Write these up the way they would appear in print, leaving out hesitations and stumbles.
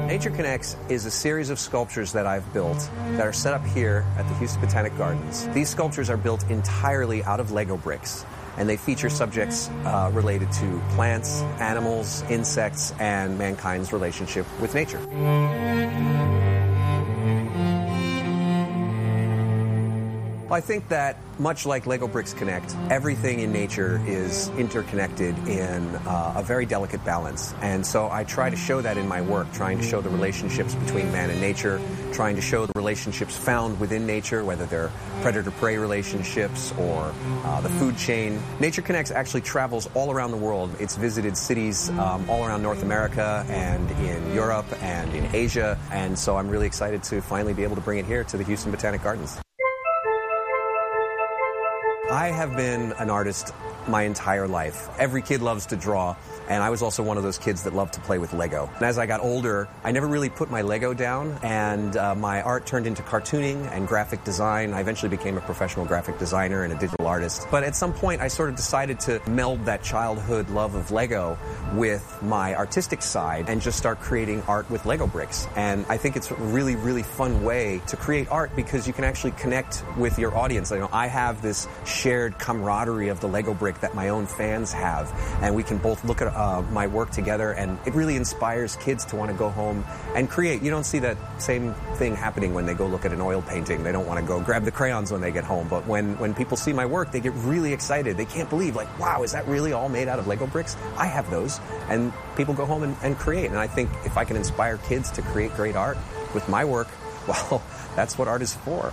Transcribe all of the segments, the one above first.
Nature Connects is a series of sculptures that I've built that are set up here at the Houston Botanic Gardens. These sculptures are built entirely out of Lego bricks, and they feature subjects related to plants, animals, insects, and mankind's relationship with nature. I think that, much like Lego Bricks Connect, everything in nature is interconnected in a very delicate balance. And so I try to show that in my work, trying to show the relationships between man and nature, trying to show the relationships found within nature, whether they're predator-prey relationships or the food chain. Nature Connects actually travels all around the world. It's visited cities all around North America and in Europe and in Asia. And so I'm really excited to finally be able to bring it here to the Houston Botanic Gardens. I have been an artist my entire life. Every kid loves to draw, and I was also one of those kids that loved to play with Lego. And as I got older, I never really put my Lego down, and my art turned into cartooning and graphic design. I eventually became a professional graphic designer and a digital artist. But at some point, I sort of decided to meld that childhood love of Lego with my artistic side and just start creating art with Lego bricks. And I think it's a really, really fun way to create art because you can actually connect with your audience. You know, I have this shared camaraderie of the Lego brick that my own fans have, and we can both look at my work together, and it really inspires kids to want to go home and create. You don't see that same thing happening when they go look at an oil painting. They don't want to go grab the crayons when they get home, but when people see my work, they get really excited. They can't believe, like, wow, is that really all made out of Lego bricks? I have those, and people go home and create. And I think if I can inspire kids to create great art with my work, well, that's what art is for.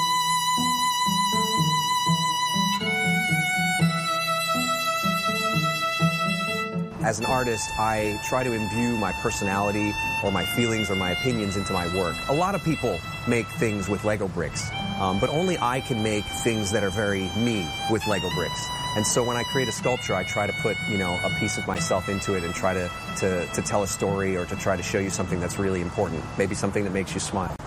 As an artist, I try to imbue my personality or my feelings or my opinions into my work. A lot of people make things with Lego bricks, but only I can make things that are very me with Lego bricks. And so when I create a sculpture, I try to put, a piece of myself into it and try to tell a story or to try to show you something that's really important, maybe something that makes you smile.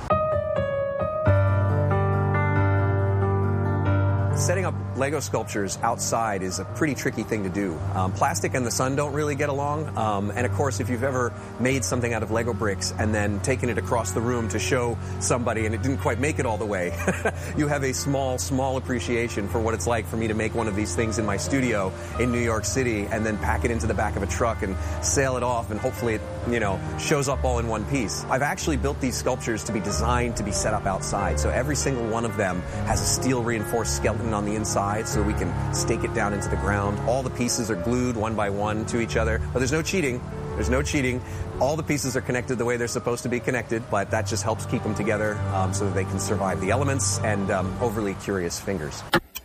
Setting up Lego sculptures outside is a pretty tricky thing to do. Plastic and the sun don't really get along. And of course, if you've ever made something out of Lego bricks and then taken it across the room to show somebody and it didn't quite make it all the way, you have a small appreciation for what it's like for me to make one of these things in my studio in New York City and then pack it into the back of a truck and sail it off, and hopefully it, shows up all in one piece. I've actually built these sculptures to be designed to be set up outside. So every single one of them has a steel reinforced skeleton on the inside so we can stake it down into the ground. All the pieces are glued one by one to each other, but there's no cheating. There's no cheating. All the pieces are connected the way they're supposed to be connected, but that just helps keep them together so that they can survive the elements and overly curious fingers.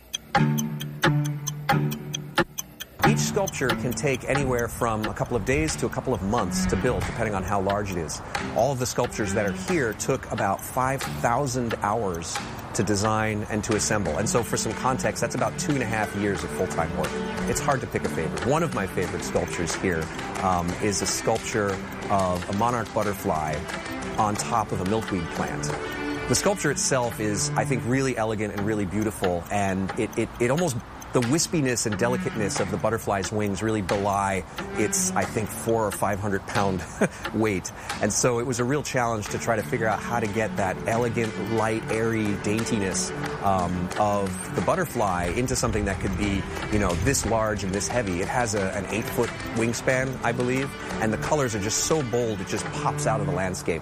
Each sculpture can take anywhere from a couple of days to a couple of months to build, depending on how large it is. All of the sculptures that are here took about 5,000 hours to design and to assemble. And so for some context, that's about 2.5 years of full-time work. It's hard to pick a favorite. One of my favorite sculptures here is a sculpture of a monarch butterfly on top of a milkweed plant. The sculpture itself is, I think, really elegant and really beautiful, and it almost, the wispiness and delicateness of the butterfly's wings really belie its, I think, 400 or 500 pound weight. And so it was a real challenge to try to figure out how to get that elegant, light, airy daintiness of the butterfly into something that could be, this large and this heavy. It has an 8-foot wingspan, I believe, and the colors are just so bold, it just pops out of the landscape.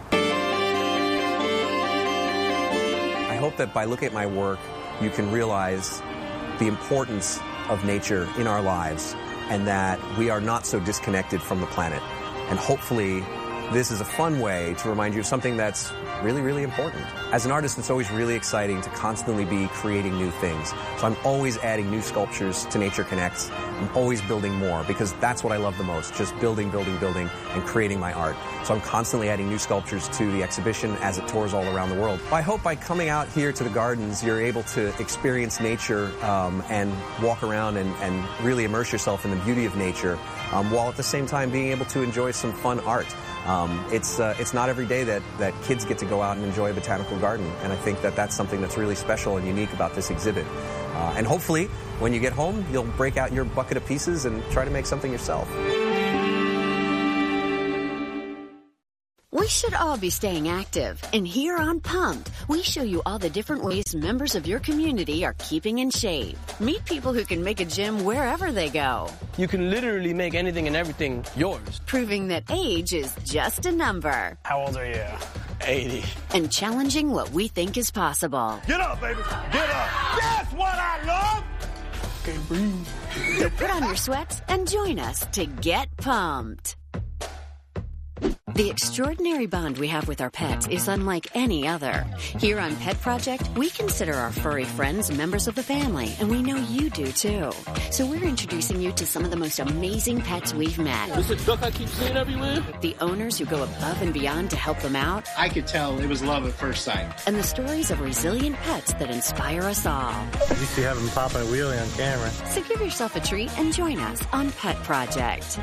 I hope that by looking at my work, you can realize the importance of nature in our lives and that we are not so disconnected from the planet. And hopefully this is a fun way to remind you of something that's really, really important. As an artist, it's always really exciting to constantly be creating new things. So I'm always adding new sculptures to Nature Connects. I'm always building more because that's what I love the most, just building, and creating my art. So I'm constantly adding new sculptures to the exhibition as it tours all around the world. I hope by coming out here to the gardens, you're able to experience nature and walk around and really immerse yourself in the beauty of nature, while at the same time being able to enjoy some fun art. It's not every day that kids get to go out and enjoy a botanical garden, and I think that that's something that's really special and unique about this exhibit. And hopefully, when you get home, you'll break out your bucket of pieces and try to make something yourself. We should all be staying active, and here on Pumped, we show you all the different ways members of your community are keeping in shape. Meet people who can make a gym wherever they go. You can literally make anything and everything yours. Proving that age is just a number. How old are you? 80. And challenging what we think is possible. Get up, baby. Get up. That's what I love. Okay, breathe. So put on your sweats and join us to get pumped. The extraordinary bond we have with our pets is unlike any other. Here on Pet Project, we consider our furry friends members of the family, and we know you do too. So we're introducing you to some of the most amazing pets we've met. This is a duck I keep seeing everywhere? The owners who go above and beyond to help them out. I could tell it was love at first sight. And the stories of resilient pets that inspire us all. You used to have them popping a wheelie on camera. So give yourself a treat and join us on Pet Project.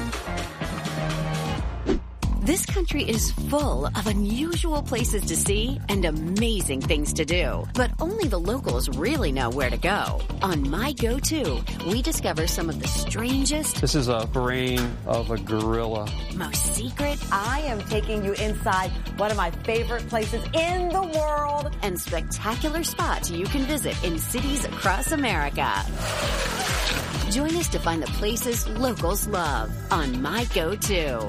This country is full of unusual places to see and amazing things to do, but only the locals really know where to go. On My Go-To, we discover some of the strangest... This is a brain of a gorilla. ...most secret... I am taking you inside one of my favorite places in the world. ...and spectacular spots you can visit in cities across America. Join us to find the places locals love on My Go-To.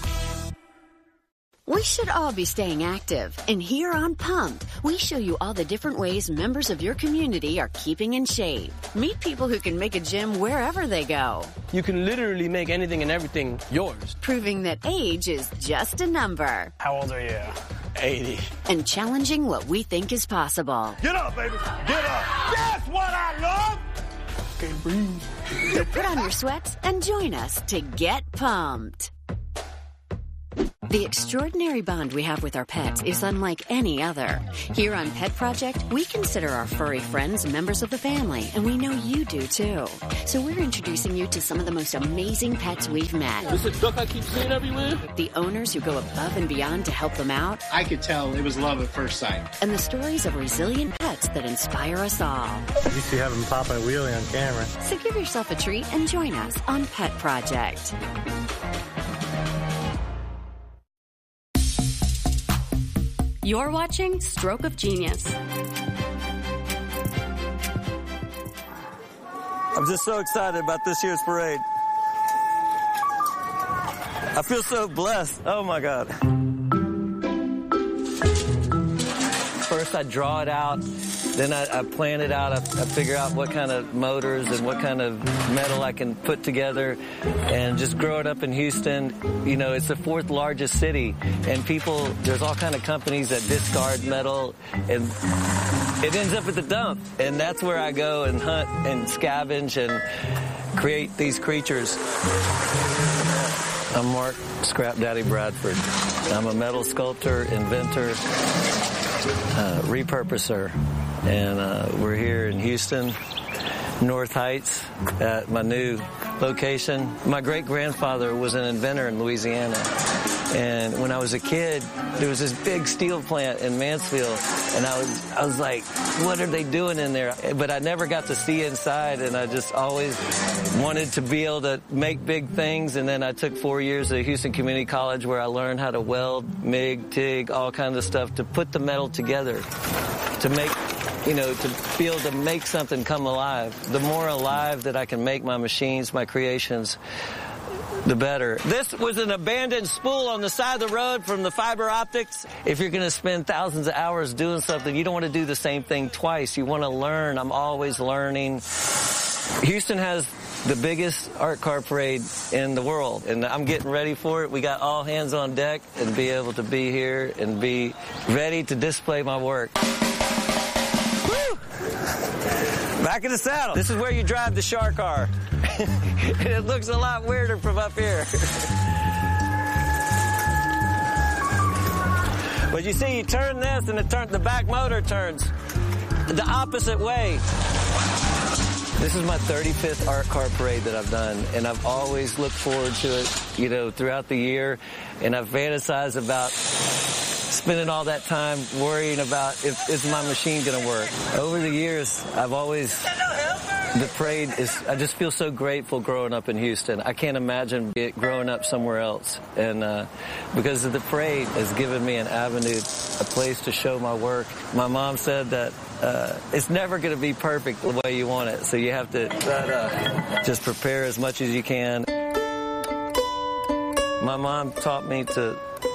We should all be staying active, and here on Pumped, we show you all the different ways members of your community are keeping in shape. Meet people who can make a gym wherever they go. You can literally make anything and everything yours. Proving that age is just a number. How old are you? 80. And challenging what we think is possible. Get up, baby. Get up. That's what I love. Okay, breathe. So put on your sweats and join us to get pumped. The extraordinary bond we have with our pets is unlike any other. Here on Pet Project, we consider our furry friends members of the family, and we know you do too. So we're introducing you to some of the most amazing pets we've met. This is a duck I keep seeing everywhere? The owners who go above and beyond to help them out. I could tell it was love at first sight. And the stories of resilient pets that inspire us all. You used to have them popping a wheelie on camera. So give yourself a treat and join us on Pet Project. You're watching Stroke of Genius. I'm just so excited about this year's parade. I feel so blessed. Oh my God. First I draw it out, then I plan it out, I figure out what kind of motors and what kind of metal I can put together, and just grow it up in Houston. You know, it's the 4th largest city, and people, there's all kind of companies that discard metal, and it ends up at the dump, and that's where I go and hunt and scavenge and create these creatures. I'm Mark Scrap Daddy Bradford. I'm a metal sculptor, inventor, repurposer, and we're here in Houston, North Heights, at my new location. My great-grandfather was an inventor in Louisiana, and when I was a kid, there was this big steel plant in Mansfield, and I was like, what are they doing in there? But I never got to see inside, and I just always wanted to be able to make big things. And then I took 4 years at Houston Community College, where I learned how to weld, MIG, TIG, all kinds of stuff to put the metal together, to make, you know, to be able to make something come alive. The more alive that I can make my machines, my creations, the better. This was an abandoned spool on the side of the road from the fiber optics. If you're going to spend thousands of hours doing something, you don't want to do the same thing twice. You want to learn. I'm always learning. Houston has the biggest art car parade in the world, and I'm getting ready for it. We got all hands on deck and be able to be here and be ready to display my work. Woo! Back in the saddle. This is where you drive the shark car. It looks a lot weirder from up here. But you see, you turn this and the back motor turns the opposite way. This is my 35th art car parade that I've done, and I've always looked forward to it, you know, throughout the year, and I've fantasized about spending all that time worrying about if is my machine going to work. Over the years, I've always The parade I just feel so grateful growing up in Houston. I can't imagine growing up somewhere else. And because of the parade has given me an avenue, a place to show my work. My mom said that it's never going to be perfect the way you want it. So you have to just prepare as much as you can. My mom taught me to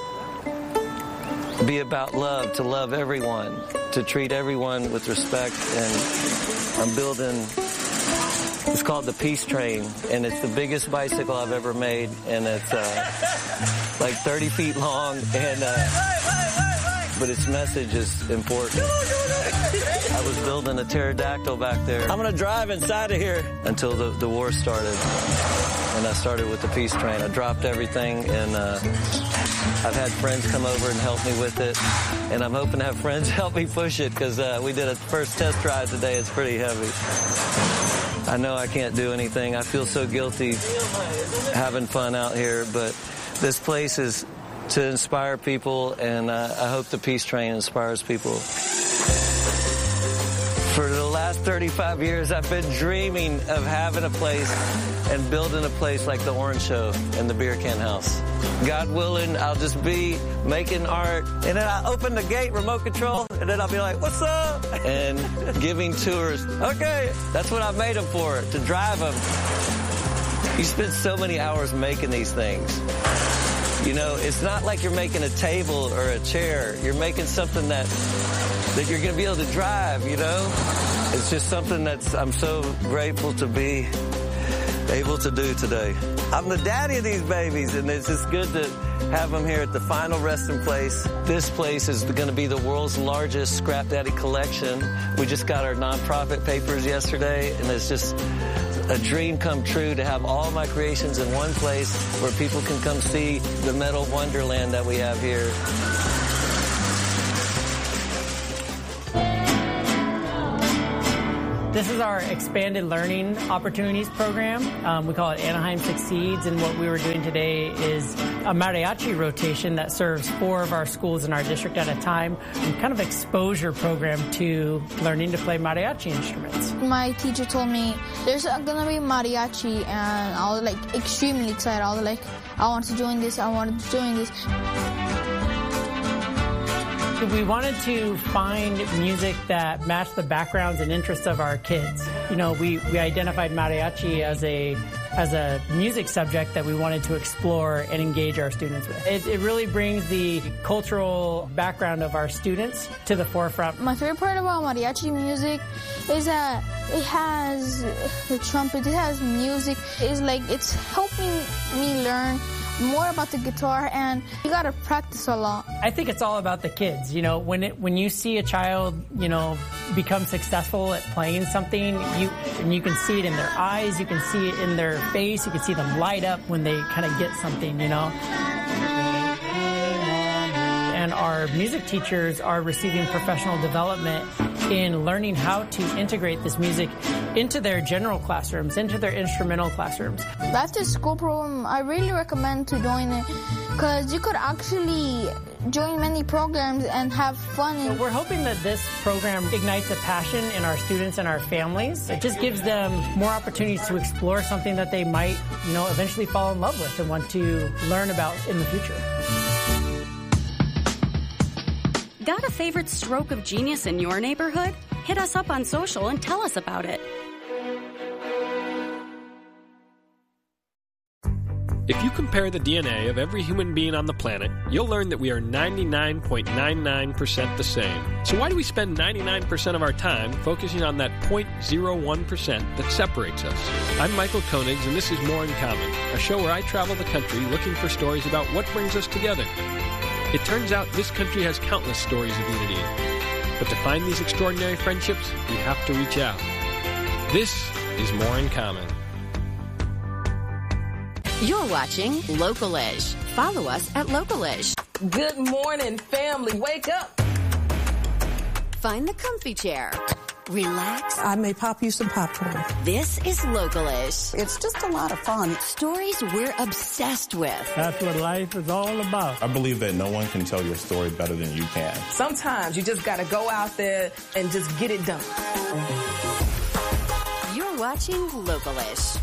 be about love, to love everyone, to treat everyone with respect. And I'm building, it's called the Peace Train, and it's the biggest bicycle I've ever made, and it's like 30 feet long, and but its message is important. I was building a pterodactyl back there. I'm going to drive inside of here until the war started, and I started with the Peace Train. I dropped everything, and I've had friends come over and help me with it, and I'm hoping to have friends help me push it, because we did a first test drive today. It's pretty heavy. I know I can't do anything. I feel so guilty having fun out here, but this place is to inspire people, and I hope the Peace Train inspires people. For the last 35 years, I've been dreaming of having a place and building a place like the Orange Show and the Beer Can House. God willing, I'll just be making art, and then I'll open the gate, remote control, and then I'll be like, what's up? And giving tours. Okay, that's what I made them for, to drive them. You spend so many hours making these things. You know, it's not like you're making a table or a chair. You're making something that you're going to be able to drive, you know? It's just something I'm so grateful to be able to do today. I'm the daddy of these babies, and it's just good to have them here at the final resting place. This place is going to be the world's largest Scrap Daddy collection. We just got our nonprofit papers yesterday, and it's just a dream come true to have all my creations in one place where people can come see the metal wonderland that we have here. This is our expanded learning opportunities program. We call it Anaheim Succeeds, and what we were doing today is a mariachi rotation that serves 4 of our schools in our district at a time, and kind of exposure program to learning to play mariachi instruments. My teacher told me there's gonna be mariachi, and I was like extremely excited. I was like, I want to join this, I wanted to join this. We wanted to find music that matched the backgrounds and interests of our kids. You know, we identified mariachi as a music subject that we wanted to explore and engage our students with. It really brings the cultural background of our students to the forefront. My favorite part about mariachi music is that it has the trumpet, it has music. It's helping me learn more about the guitar, and you gotta practice a lot. I think it's all about the kids. You know, when you see a child, you know, become successful at playing something, you can see it in their eyes, you can see it in their face, you can see them light up when they kind of get something, you know. And our music teachers are receiving professional development in learning how to integrate this music into their general classrooms, into their instrumental classrooms. The after school program, I really recommend to join it, because you could actually join many programs and have fun. So we're hoping that this program ignites a passion in our students and our families. It just gives them more opportunities to explore something that they might, you know, eventually fall in love with and want to learn about in the future. Got a favorite stroke of genius in your neighborhood? Hit us up on social and tell us about it. If you compare the DNA of every human being on the planet, you'll learn that we are 99.99% the same. So why do we spend 99% of our time focusing on that 0.01% that separates us? I'm Michael Koenigs, and this is More in Common, a show where I travel the country looking for stories about what brings us together. It turns out this country has countless stories of unity. But to find these extraordinary friendships, we have to reach out. This is More in Common. You're watching Localish. Follow us at Localish. Good morning, family. Wake up. Find the comfy chair. Relax. I may pop you some popcorn. This is Localish. It's just a lot of fun. Stories we're obsessed with. That's what life is all about. I believe that no one can tell your story better than you can. Sometimes you just got to go out there and just get it done. You're watching Localish.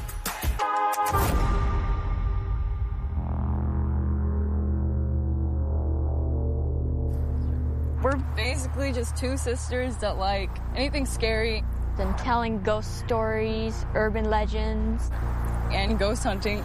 We're basically just two sisters that like anything scary. And telling ghost stories, urban legends. And ghost hunting.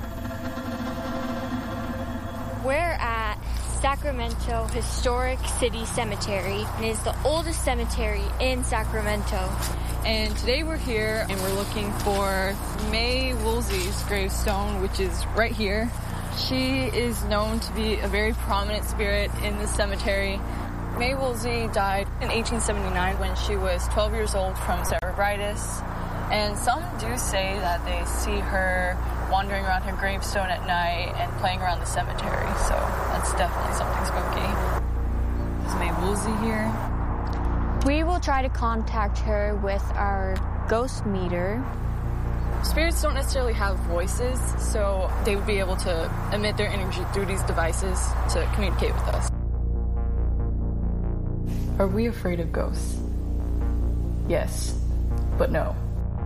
We're at Sacramento Historic City Cemetery. It is the oldest cemetery in Sacramento. And today we're here and we're looking for May Woolsey's gravestone, which is right here. She is known to be a very prominent spirit in the cemetery. May Woolsey died in 1879 when she was 12 years old from cerebritis. And some do say that they see her wandering around her gravestone at night and playing around the cemetery. So that's definitely something spooky. Is May Woolsey here? We will try to contact her with our ghost meter. Spirits don't necessarily have voices, so they would be able to emit their energy through these devices to communicate with us. Are we afraid of ghosts? Yes, but no.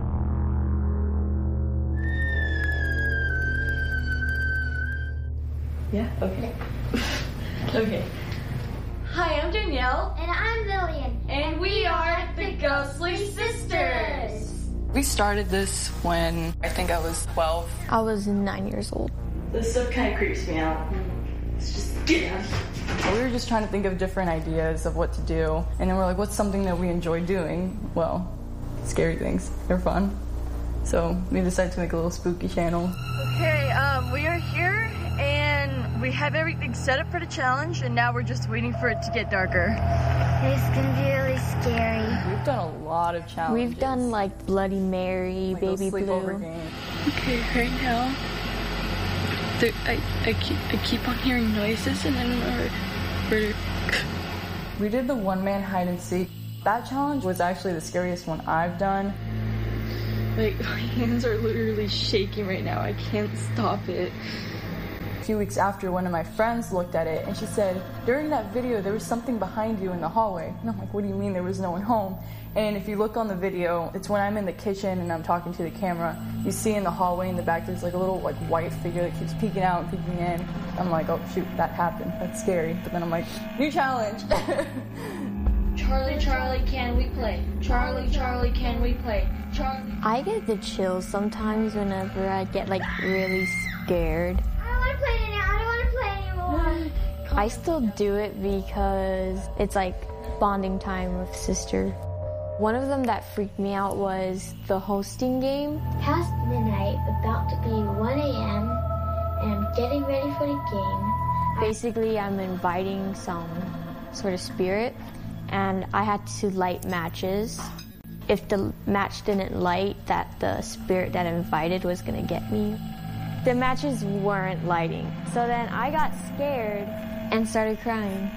Yeah, okay. Okay. Hi, I'm Danielle. And I'm Lillian. And we are the Ghostly Sisters. We started this when I think I was 12. I was 9 years old. This stuff kind of creeps me out. It's just, yeah. We were just trying to think of different ideas of what to do. And then we're like, what's something that we enjoy doing? Well, scary things. They're fun. So we decided to make a little spooky channel. Okay, we are here and we have everything set up for the challenge and now we're just waiting for it to get darker. It's gonna be really scary. We've done a lot of challenges. We've done like Bloody Mary, like Baby Blue. Game. Okay, right now, I keep on hearing noises and then we did the one-man hide and seek. That challenge was actually the scariest one I've done. Like, my hands are literally shaking right now. I can't stop it. A few weeks after, one of my friends looked at it and she said, during that video, there was something behind you in the hallway. And I'm like, what do you mean there was no one home? And if you look on the video, it's when I'm in the kitchen and I'm talking to the camera. You see in the hallway in the back, there's like a little like white figure that keeps peeking out and peeking in. I'm like, oh shoot, that happened. That's scary. But then I'm like, new challenge. Charlie, Charlie, can we play? Charlie, Charlie, can we play? Charlie. I get the chills sometimes whenever I get like really scared. I don't want to play now. I don't want to play anymore. I still do it because it's like bonding time with sister. One of them that freaked me out was the hosting game. Past midnight, about to be 1 a.m. and I'm getting ready for the game. Basically, I'm inviting some sort of spirit and I had to light matches. If the match didn't light, that the spirit that I invited was gonna get me. The matches weren't lighting. So then I got scared and started crying.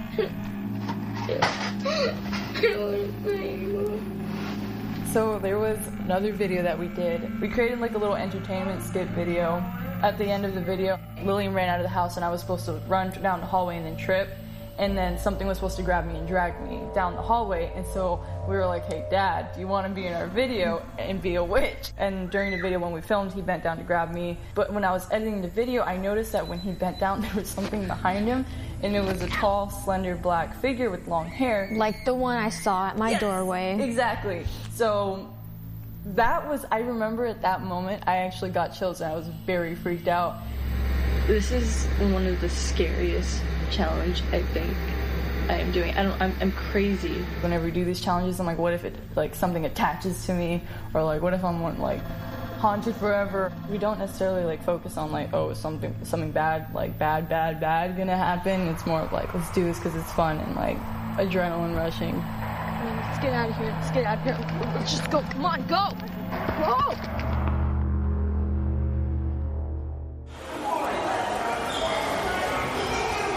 So there was another video that we did. We created like a little entertainment skit video. At the end of the video, Lillian ran out of the house and I was supposed to run down the hallway and then trip. And then something was supposed to grab me and drag me down the hallway. And so we were like, hey, Dad, do you want to be in our video and be a witch? And during the video when we filmed, he bent down to grab me. But when I was editing the video, I noticed that when he bent down, there was something behind him. And it was a tall, slender black figure with long hair. Like the one I saw at my doorway. Exactly. So that was, I remember at that moment, I actually got chills and I was very freaked out. This is one of the scariest challenge I think I am doing. I'm crazy. Whenever we do these challenges, I'm like, what if it like something attaches to me, or like what if I'm like haunted forever? We don't necessarily like focus on like, oh, something bad, like bad gonna happen. It's more of like, let's do this because it's fun and like adrenaline rushing. Let's get out of here. Let's get out of here. Let's just go. Come on, go. Go.